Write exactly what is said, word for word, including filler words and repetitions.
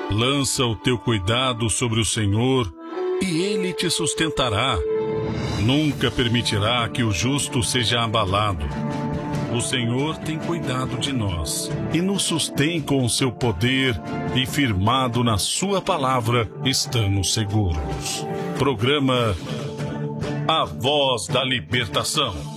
Lança o teu cuidado sobre o Senhor e Ele te sustentará. Nunca permitirá que o justo seja abalado. O Senhor tem cuidado de nós e nos sustém com o seu poder, e firmado na sua palavra estamos seguros. Programa A Voz da Libertação.